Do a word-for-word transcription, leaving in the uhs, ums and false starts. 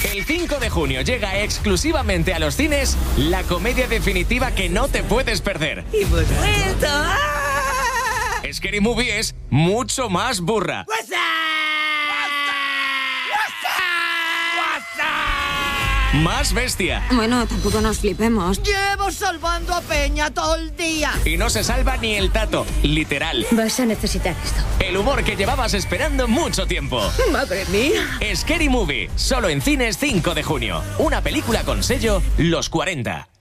El cinco de junio llega exclusivamente a los cines la comedia definitiva que no te puedes perder. ¡Y vuelto! ¡Ah! Scary Movie es mucho más burra. ¡What's up? Más bestia. Bueno, tampoco nos flipemos. Llevo salvando a Peña todo el día. Y no se salva ni el tato, literal. Vas a necesitar esto. El humor que llevabas esperando mucho tiempo. ¡Madre mía! Scary Movie, solo en cines cinco de junio. Una película con sello Los cuarenta.